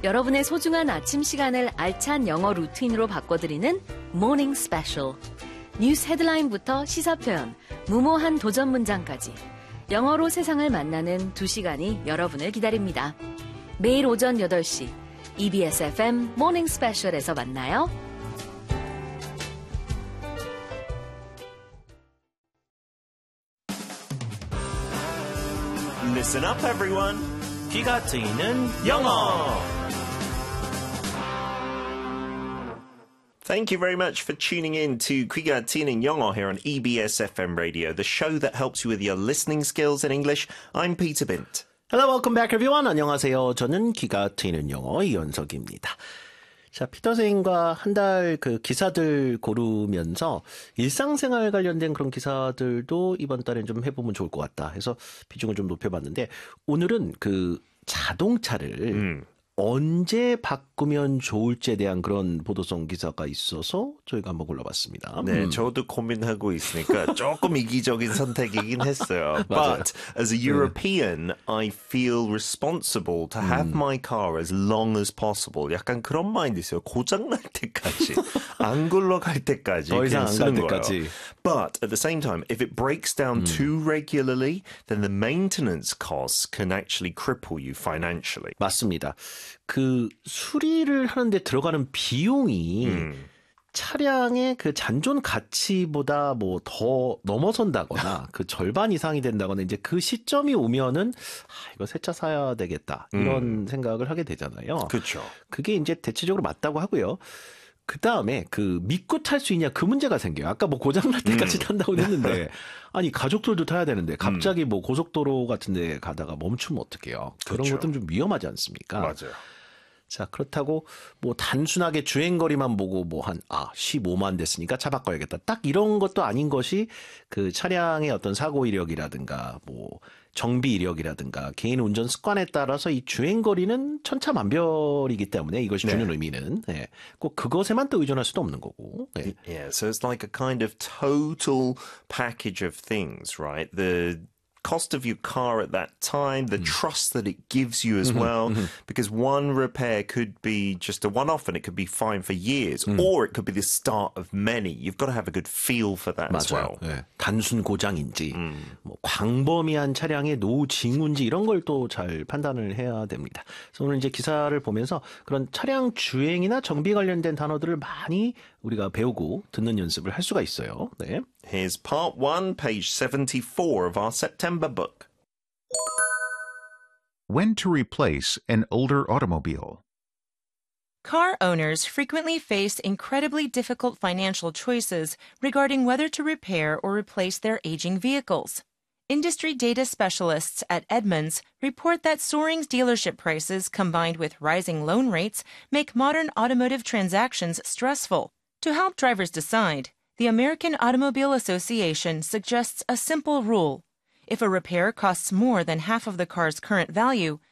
여러분의 소중한 아침 시간을 알찬 영어 루틴으로 바꿔드리는 Morning Special. 뉴스 헤드라인부터 시사 표현, 무모한 도전 문장까지 영어로 세상을 만나는 2시간이 여러분을 기다립니다. 매일 오전 8시 EBS FM Morning Special에서 만나요. Listen up, everyone. 귀가 트이는 영어. Thank you very much for tuning in to 귀가 트이는 영어 here on EBS FM Radio, the show that helps you with your listening skills in English. I'm Peter Bint. Hello, welcome back everyone. 안녕하세요. 저는 귀가 트이는 영어 이현석입니다. 자, 피터 선생님과 한 달 그 기사들 고르면서 일상생활 관련된 그런 기사들도 이번 달엔 좀 해보면 좋을 것 같다 해서 비중을 좀 높여봤는데 오늘은 그 자동차를 언제 바꾸면 좋을지에 대한 그런 보도성 기사가 있어서 저희가 한번 골라봤습니다. 네, 저도 고민하고 있으니까 조금 이기적인 선택이긴 했어요. But as a European, I feel responsible to have my car as long as possible. 약간 그런 마인드 있어요. 고장 날 때까지, 안 굴러갈 때까지 더 이상 안 갈 때까지. But at the same time, if it breaks down too regularly, then the maintenance costs can actually cripple you financially. 맞습니다. 그 수리를 하는데 들어가는 비용이 차량의 그 잔존 가치보다 뭐 더 넘어선다거나 그 절반 이상이 된다거나 이제 그 시점이 오면은 이거 새 차 사야 되겠다 이런 생각을 하게 되잖아요. 그렇죠. 그게 이제 대체적으로 맞다고 하고요. 그 다음에 그 믿고 탈 수 있냐 그 문제가 생겨요. 아까 뭐 고장날 때까지 탄다고 했는데 아니 가족들도 타야 되는데 갑자기 뭐 고속도로 같은 데 가다가 멈추면 어떡해요. 그런 그렇죠. 것들은 좀 위험하지 않습니까? 맞아요. 자, 그렇다고 뭐 단순하게 주행거리만 보고 뭐 한 15만 됐으니까 차 바꿔야겠다. 딱 이런 것도 아닌 것이 그 차량의 어떤 사고 이력이라든가 뭐 정비 이력이라든가 개인 운전 습관에 따라서 이 주행거리는 천차만별이기 때문에 이것이 주는 의미는 꼭 그것에만 또 의존할 수도 없는 거고. 네. Yeah, so it's like a kind of total package of things, right? The cost of your car at that time, the trust that it gives you as well, because one repair could be just a one-off and it could be fine for years, or it could be the start of many. You've got to have a good feel for that as well. 네. 단순 고장인지, 뭐 광범위한 차량의 노후 징후인지 이런 걸 또 잘 판단을 해야 됩니다. 그래서 오늘 이제 기사를 보면서 그런 차량 주행이나 정비 관련된 단어들을 많이 우리가 배우고 듣는 연습을 할 수가 있어요. 네. Here's part 1, page 74 of our September book. When to replace an older automobile. Car owners frequently face incredibly difficult financial choices regarding whether to repair or replace their aging vehicles. Industry data specialists at Edmunds report that soaring dealership prices combined with rising loan rates make modern automotive transactions stressful. To help drivers decide, the American Automobile Association suggests a simple rule. If a repair costs more than half of the car's current value,